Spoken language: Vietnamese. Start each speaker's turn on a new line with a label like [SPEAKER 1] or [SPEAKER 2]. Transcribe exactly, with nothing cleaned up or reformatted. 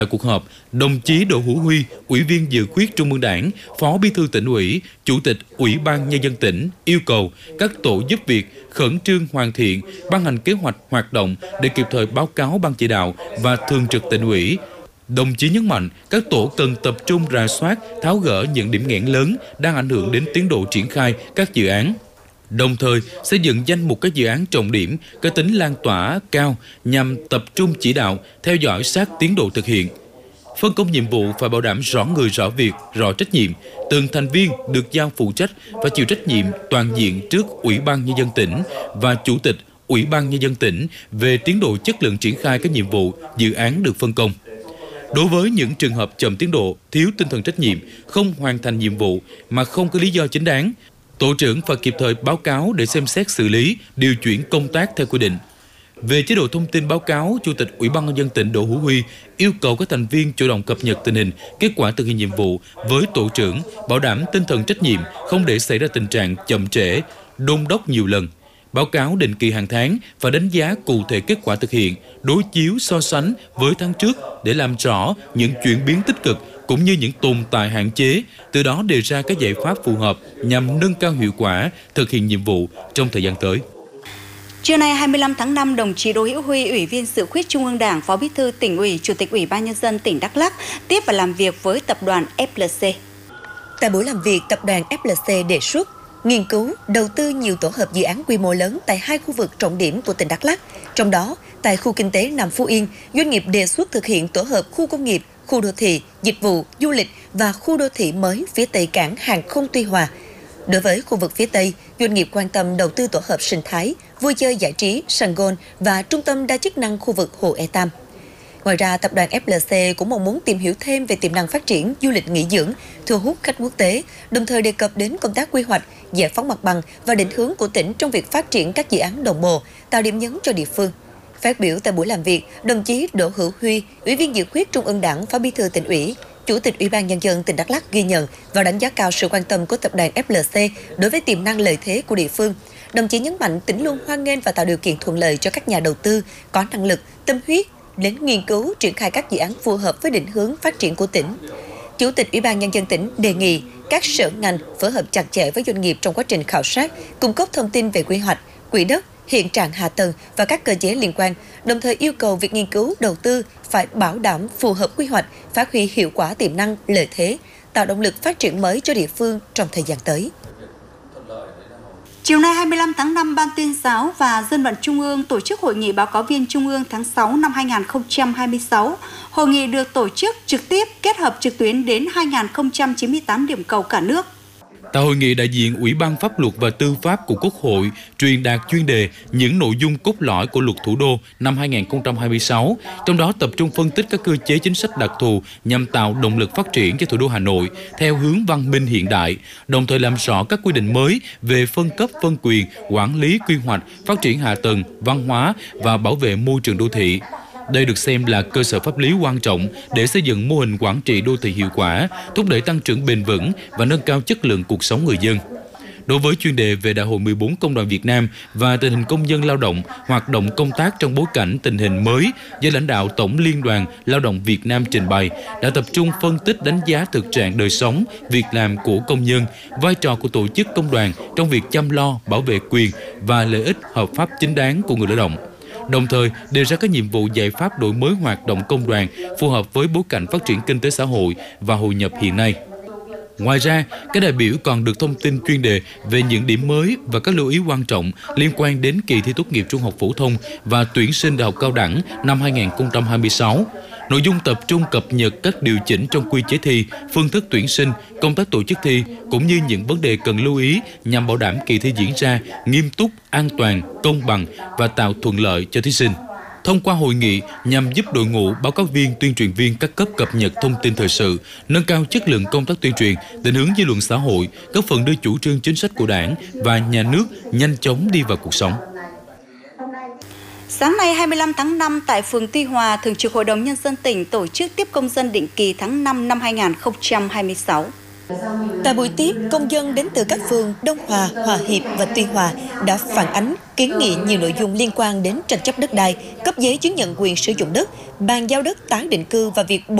[SPEAKER 1] Tại cuộc họp, đồng chí Đỗ Hữu Huy, Ủy viên Dự khuyết Trung ương Đảng, Phó Bí thư Tỉnh ủy, Chủ tịch Ủy ban Nhân dân tỉnh yêu cầu các tổ giúp việc khẩn trương hoàn thiện, ban hành kế hoạch hoạt động để kịp thời báo cáo Ban chỉ đạo và Thường trực Tỉnh ủy. Đồng chí nhấn mạnh các tổ cần tập trung rà soát, tháo gỡ những điểm nghẽn lớn đang ảnh hưởng đến tiến độ triển khai các dự án. Đồng thời, xây dựng danh mục các dự án trọng điểm có tính lan tỏa cao nhằm tập trung chỉ đạo, theo dõi sát tiến độ thực hiện. Phân công nhiệm vụ phải bảo đảm rõ người rõ việc, rõ trách nhiệm. Từng thành viên được giao phụ trách và chịu trách nhiệm toàn diện trước Ủy ban Nhân dân tỉnh và Chủ tịch Ủy ban Nhân dân tỉnh về tiến độ chất lượng triển khai các nhiệm vụ, dự án được phân công. Đối với những trường hợp chậm tiến độ, thiếu tinh thần trách nhiệm, không hoàn thành nhiệm vụ mà không có lý do chính đáng, tổ trưởng phải kịp thời báo cáo để xem xét xử lý, điều chuyển công tác theo quy định. Về chế độ thông tin báo cáo, Chủ tịch Ủy ban Nhân dân tỉnh Đỗ Hữu Huy yêu cầu các thành viên chủ động cập nhật tình hình, kết quả thực hiện nhiệm vụ với tổ trưởng, bảo đảm tinh thần trách nhiệm, không để xảy ra tình trạng chậm trễ, đôn đốc nhiều lần. Báo cáo định kỳ hàng tháng và đánh giá cụ thể kết quả thực hiện, đối chiếu so sánh với tháng trước để làm rõ những chuyển biến tích cực cũng như những tồn tại hạn chế, từ đó đề ra các giải pháp phù hợp nhằm nâng cao hiệu quả thực hiện nhiệm vụ trong thời gian tới.
[SPEAKER 2] Trưa nay hai mươi lăm tháng năm, đồng chí Đỗ Hữu Huy, Ủy viên Dự khuyết Trung ương Đảng, Phó Bí thư Tỉnh ủy, Chủ tịch Ủy ban Nhân dân tỉnh Đắk Lắk tiếp và làm việc với tập đoàn ép lờ xê.
[SPEAKER 3] Tại buổi làm việc, tập đoàn ép lờ xê đề xuất nghiên cứu đầu tư nhiều tổ hợp dự án quy mô lớn tại hai khu vực trọng điểm của tỉnh Đắk Lắk. Trong đó, tại khu kinh tế Nam Phú Yên, doanh nghiệp đề xuất thực hiện tổ hợp khu công nghiệp, khu đô thị, dịch vụ, du lịch và khu đô thị mới phía Tây cảng hàng không Tuy Hòa. Đối với khu vực phía Tây, doanh nghiệp quan tâm đầu tư tổ hợp sinh thái, vui chơi giải trí, sân golf và trung tâm đa chức năng khu vực Hồ E Tam. Ngoài ra, tập đoàn ép lờ xê cũng mong muốn tìm hiểu thêm về tiềm năng phát triển du lịch nghỉ dưỡng, thu hút khách quốc tế, đồng thời đề cập đến công tác quy hoạch, giải phóng mặt bằng và định hướng của tỉnh trong việc phát triển các dự án đồng bộ, tạo điểm nhấn cho địa phương. Phát biểu tại buổi làm việc, đồng chí Đỗ Hữu Huy, Ủy viên Dự khuyết Trung ương Đảng, Phó Bí thư Tỉnh ủy, Chủ tịch Ủy ban Nhân dân tỉnh Đắk Lắk ghi nhận và đánh giá cao sự quan tâm của tập đoàn ép lờ xê đối với tiềm năng lợi thế của địa phương. Đồng chí nhấn mạnh tỉnh luôn hoan nghênh và tạo điều kiện thuận lợi cho các nhà đầu tư có năng lực, tâm huyết đến nghiên cứu triển khai các dự án phù hợp với định hướng phát triển của tỉnh. Chủ tịch Ủy ban Nhân dân tỉnh đề nghị các sở ngành phối hợp chặt chẽ với doanh nghiệp trong quá trình khảo sát, cung cấp thông tin về quy hoạch, quỹ đất, hiện trạng hạ tầng và các cơ chế liên quan, đồng thời yêu cầu việc nghiên cứu đầu tư phải bảo đảm phù hợp quy hoạch, phát huy hiệu quả tiềm năng, lợi thế, tạo động lực phát triển mới cho địa phương trong thời gian tới.
[SPEAKER 2] Chiều nay hai mươi lăm tháng năm, Ban Tuyên giáo và Dân vận Trung ương tổ chức Hội nghị báo cáo viên Trung ương tháng sáu năm hai nghìn không trăm hai mươi sáu. Hội nghị được tổ chức trực tiếp kết hợp trực tuyến đến hai nghìn không trăm chín mươi tám điểm cầu cả nước.
[SPEAKER 1] Tại hội nghị, đại diện Ủy ban Pháp luật và Tư pháp của Quốc hội truyền đạt chuyên đề những nội dung cốt lõi của Luật Thủ đô năm hai nghìn không trăm hai mươi sáu, trong đó tập trung phân tích các cơ chế chính sách đặc thù nhằm tạo động lực phát triển cho thủ đô Hà Nội theo hướng văn minh hiện đại, đồng thời làm rõ các quy định mới về phân cấp phân quyền, quản lý quy hoạch, phát triển hạ tầng, văn hóa và bảo vệ môi trường đô thị. Đây được xem là cơ sở pháp lý quan trọng để xây dựng mô hình quản trị đô thị hiệu quả, thúc đẩy tăng trưởng bền vững và nâng cao chất lượng cuộc sống người dân. Đối với chuyên đề về Đại hội mười bốn Công đoàn Việt Nam và tình hình công nhân lao động, hoạt động công tác trong bối cảnh tình hình mới do lãnh đạo Tổng Liên đoàn Lao động Việt Nam trình bày, đã tập trung phân tích đánh giá thực trạng đời sống, việc làm của công nhân, vai trò của tổ chức công đoàn trong việc chăm lo, bảo vệ quyền và lợi ích hợp pháp chính đáng của người lao động. Đồng thời, đề ra các nhiệm vụ giải pháp đổi mới hoạt động công đoàn phù hợp với bối cảnh phát triển kinh tế xã hội và hội nhập hiện nay. Ngoài ra, các đại biểu còn được thông tin chuyên đề về những điểm mới và các lưu ý quan trọng liên quan đến kỳ thi tốt nghiệp trung học phổ thông và tuyển sinh đại học cao đẳng năm hai nghìn không trăm hai mươi sáu. Nội dung tập trung cập nhật các điều chỉnh trong quy chế thi, phương thức tuyển sinh, công tác tổ chức thi, cũng như những vấn đề cần lưu ý nhằm bảo đảm kỳ thi diễn ra nghiêm túc, an toàn, công bằng và tạo thuận lợi cho thí sinh. Thông qua hội nghị nhằm giúp đội ngũ báo cáo viên, tuyên truyền viên các cấp cập nhật thông tin thời sự, nâng cao chất lượng công tác tuyên truyền, định hướng dư luận xã hội, góp phần đưa chủ trương chính sách của Đảng và Nhà nước nhanh chóng đi vào cuộc sống.
[SPEAKER 2] Sáng nay hai mươi lăm tháng năm, tại phường Tuy Hòa, Thường trực Hội đồng Nhân dân tỉnh tổ chức tiếp công dân định kỳ tháng năm năm hai nghìn không trăm hai mươi sáu.
[SPEAKER 3] Tại buổi tiếp, công dân đến từ các phường Đông Hòa, Hòa Hiệp và Tuy Hòa đã phản ánh, kiến nghị nhiều nội dung liên quan đến tranh chấp đất đai, cấp giấy chứng nhận quyền sử dụng đất, bàn giao đất tái định cư và việc